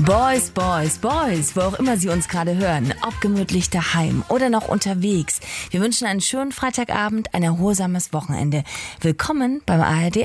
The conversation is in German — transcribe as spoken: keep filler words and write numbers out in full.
Boys, Boys, Boys, wo auch immer Sie uns gerade hören, ob gemütlich daheim oder noch unterwegs. Wir wünschen einen schönen Freitagabend, ein erholsames Wochenende. Willkommen beim A R D